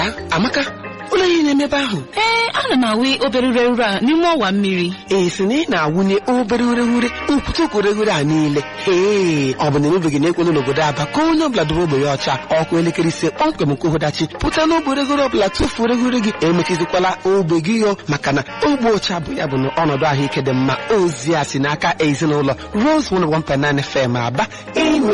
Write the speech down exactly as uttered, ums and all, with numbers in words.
Amaka, ụlọ ihe na-emebe ahụ. Ee, ana m awụ obere ureghure a n'ime ọwa mmiri. Ee, si na ị na-awụnye obere ureghure ukwutukwu ureghure a niile. Ee, ọ bụ na emebeghị na-ekwelu n'obodo Aba ka onye ọbụla dobe ogbe ya ọcha ọkụ elekere ise kpọmkwem nke ụdachi pụta n'ogbe ureghure ọbụla tufuo ureghure gị emechizikwala ogbe gị yo maka na ogbe ọcha bụ ya bụ na ọnọdụ ahụike dị mma. Ozi a si n'aka ezinụlọ Rose one oh one point nine F M Aba.